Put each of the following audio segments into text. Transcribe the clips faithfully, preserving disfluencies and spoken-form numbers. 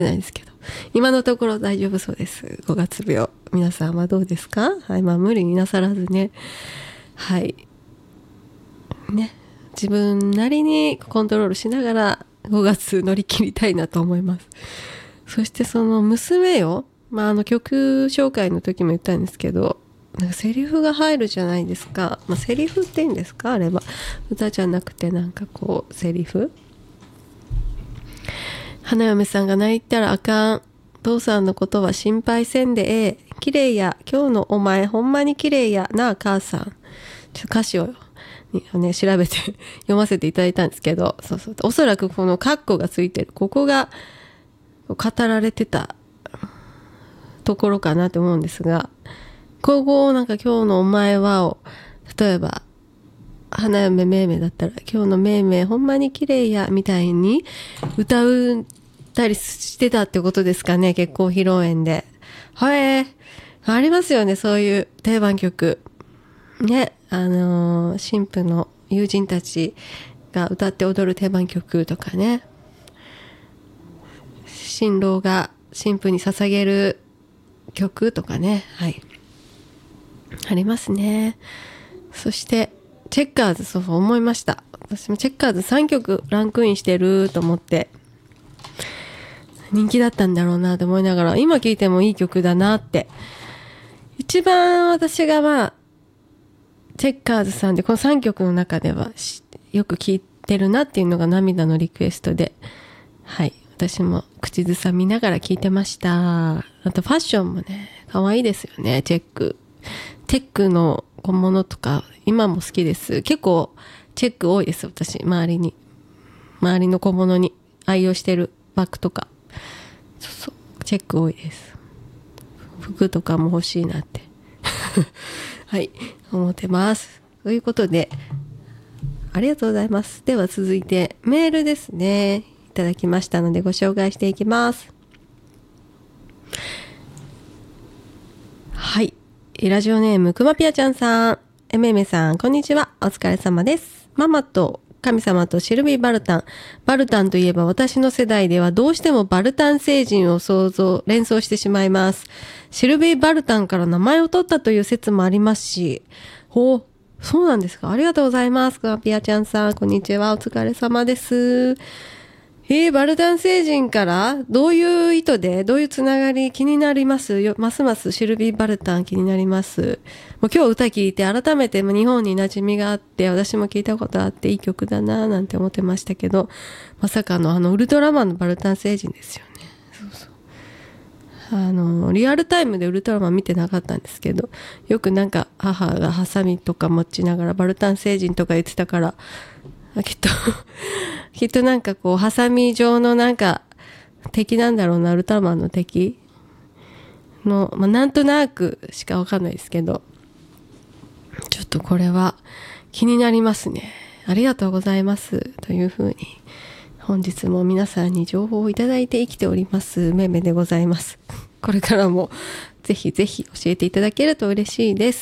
ないですけど、今のところ大丈夫そうです。ごがつ病。皆さんはどうですか？はい、まあ無理になさらずね。はい。ね。自分なりにコントロールしながらごがつ乗り切りたいなと思います。そしてその娘よ。まああの曲紹介の時も言ったんですけど、なんかセリフが入るじゃないですか。まあセリフっていいんですか？あれは。歌じゃなくてなんかこうセリフ。花嫁さんが泣いたらあかん。父さんのことは心配せんでええ。綺麗や。今日のお前ほんまに綺麗やなあ母さん。ちょっと歌詞をね、調べて読ませていただいたんですけど、そうそう。おそらくこのカッコがついてる。ここが語られてたところかなと思うんですが、ここをなんか今日のお前はを、例えば、花嫁めいめいだったら、今日のめいめいほんまに綺麗や、みたいに歌ったりしてたってことですかね、結婚披露宴で。はい、ありますよね、そういう定番曲。ね、あのー、新婦の友人たちが歌って踊る定番曲とかね。新郎が新婦に捧げる曲とかね。はい。ありますね。そして、チェッカーズ、そうそう思いました。私もチェッカーズさんきょくランクインしてると思って、人気だったんだろうなと思いながら、今聴いてもいい曲だなって。一番私がまあ、チェッカーズさんで、このさんきょくの中ではよく聴いてるなっていうのが涙のリクエストで、はい。私も口ずさみながら聴いてました。あとファッションもね、可愛いですよね、チェック。テックの小物とか、今も好きです。結構、チェック多いです、私。周りに。周りの小物に愛用してるバッグとか。そうそう。チェック多いです。服とかも欲しいなって。はい。思ってます。ということで、ありがとうございます。では続いて、メールですね。いただきましたのでご紹介していきます。はい。ラジオネームくまぴあちゃんさん、えめめさん、こんにちは。お疲れ様です。ママと神様とシルビー・バルタン。バルタンといえば私の世代ではどうしてもバルタン星人を想像、連想してしまいます。シルビー・バルタンから名前を取ったという説もありますし、ほう、そうなんですか。ありがとうございます。くまぴあちゃんさん、こんにちは。お疲れ様です。えー、バルタン星人からどういう意図でどういうつながり気になりますよ。ますますシルビー・バルタン気になります。もう今日歌聞いて改めて日本に馴染みがあって私も聞いたことあっていい曲だなぁなんて思ってましたけど、まさかのあのウルトラマンのバルタン星人ですよね。そうそう。あの、リアルタイムでウルトラマン見てなかったんですけど、よくなんか母がハサミとか持ちながらバルタン星人とか言ってたから、きっときっとなんかこうハサミ状のなんか敵なんだろうな、ウルトラマンの敵の、まあ、なんとなくしかわかんないですけど、ちょっとこれは気になりますね。ありがとうございますというふうに本日も皆さんに情報をいただいて生きておりますめめでございます。これからもぜひぜひ教えていただけると嬉しいです。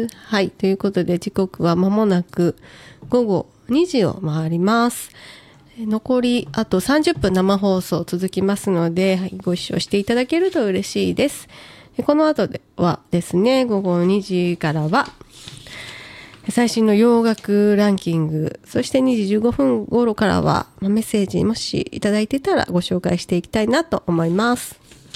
はい、ということで時刻は間もなくごごにじを回ります。残りあとさんじゅっぷん生放送続きますので、はい、ご視聴していただけると嬉しいです。この後ではですね、ごごにじからは最新の洋楽ランキング、そしてにじじゅうごふん頃からはメッセージもしいただいてたらご紹介していきたいなと思います。